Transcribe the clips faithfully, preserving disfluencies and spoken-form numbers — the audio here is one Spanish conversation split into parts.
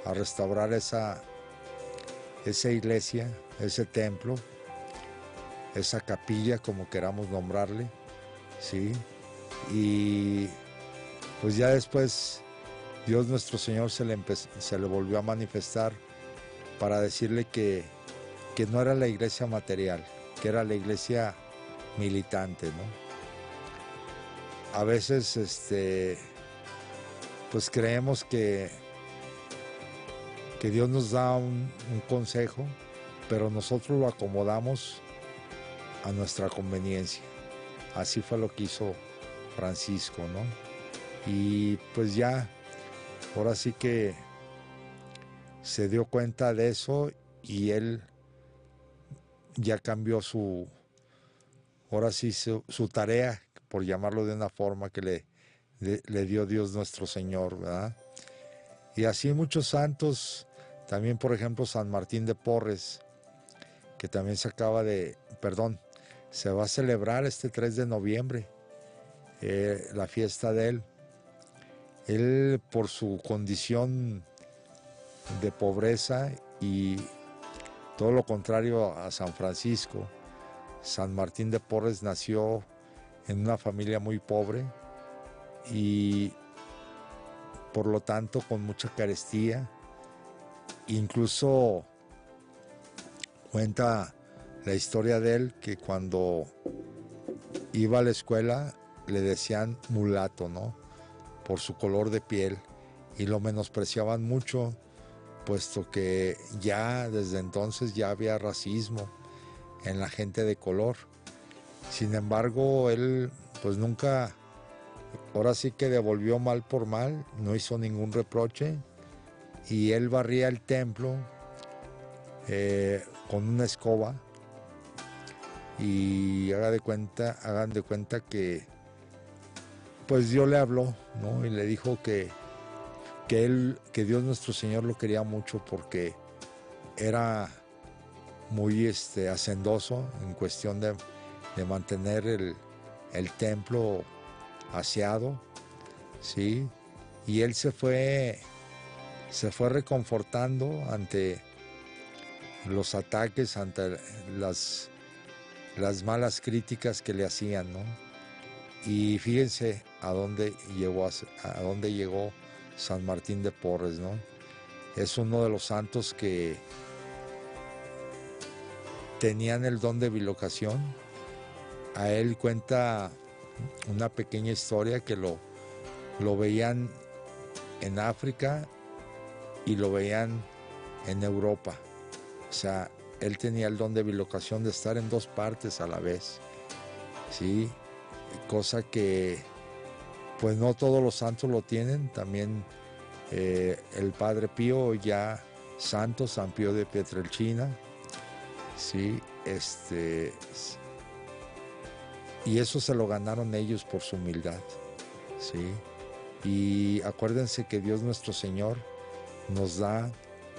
a restaurar esa, esa iglesia, ese templo, esa capilla, como queramos nombrarle, ¿sí? Y pues ya después Dios nuestro Señor se le, se le volvió a manifestar para decirle que, que no era la iglesia material, que era la iglesia militante, ¿no? A veces, este, pues creemos que, que Dios nos da un, un consejo, pero nosotros lo acomodamos a nuestra conveniencia. Así fue lo que hizo Francisco, ¿no? Y pues ya, ahora sí que se dio cuenta de eso y él ya cambió su, ahora sí su, su tarea, por llamarlo de una forma que le, le, le dio Dios nuestro Señor, ¿verdad? Y así muchos santos, también por ejemplo San Martín de Porres, que también se acaba de, perdón, se va a celebrar este tres de noviembre, eh, la fiesta de él. Él, por su condición de pobreza y todo lo contrario a San Francisco, San Martín de Porres nació en una familia muy pobre y por lo tanto con mucha carestía. Incluso cuenta la historia de él que cuando iba a la escuela le decían mulato, ¿no? Por su color de piel, y lo menospreciaban mucho, puesto que ya desde entonces ya había racismo en la gente de color. Sin embargo, él pues nunca, ahora sí que devolvió mal por mal, no hizo ningún reproche, y él barría el templo eh, con una escoba, y haga de cuenta, hagan de cuenta que pues Dios le habló, ¿no? Y le dijo que, que él, que Dios nuestro Señor lo quería mucho porque era muy este, hacendoso en cuestión de, de mantener el, el templo aseado, ¿sí? Y él se fue, se fue reconfortando ante los ataques, ante las, las malas críticas que le hacían, ¿no? Y fíjense a dónde llegó, a dónde llegó San Martín de Porres, ¿no? Es uno de los santos que tenían el don de bilocación. A él cuenta una pequeña historia que lo, lo veían en África y lo veían en Europa. O sea, él tenía el don de bilocación de estar en dos partes a la vez, ¿sí? Cosa que pues no todos los santos lo tienen. También eh, el Padre Pío, ya santo, San Pío de Pietrelcina, sí, este, y eso se lo ganaron ellos por su humildad, sí. Y acuérdense que Dios nuestro Señor nos da,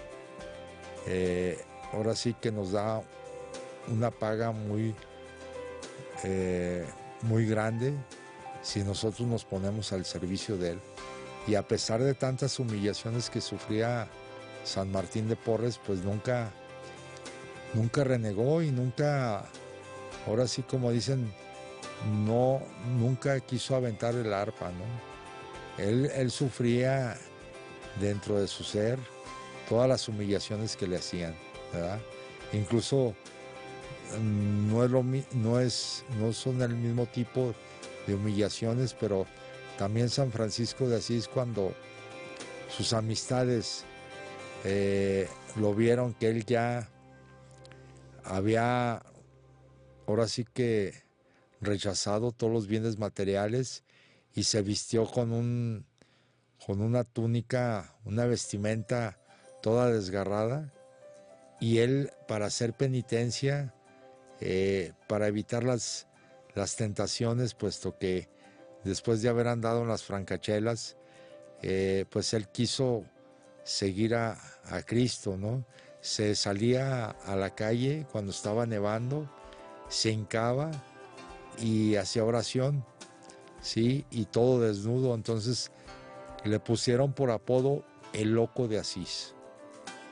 eh, ahora sí que nos da una paga muy, eh, muy grande si nosotros nos ponemos al servicio de Él. Y a pesar de tantas humillaciones que sufría San Martín de Porres, pues nunca, nunca renegó y nunca, ahora sí como dicen, no, nunca quiso aventar el arpa, ¿no? Él, él sufría dentro de su ser todas las humillaciones que le hacían, ¿verdad? Incluso no es lo, no es, no son el mismo tipo de humillaciones, pero también San Francisco de Asís, cuando sus amistades eh, lo vieron que él ya había, ahora sí que rechazado todos los bienes materiales y se vistió con un con una túnica, una vestimenta toda desgarrada, y él, para hacer penitencia, eh, para evitar las, las tentaciones, puesto que después de haber andado en las francachelas, eh, pues él quiso seguir a, a Cristo, ¿no? Se salía a la calle cuando estaba nevando, se hincaba y hacía oración, ¿sí? Y todo desnudo. Entonces le pusieron por apodo el loco de Asís,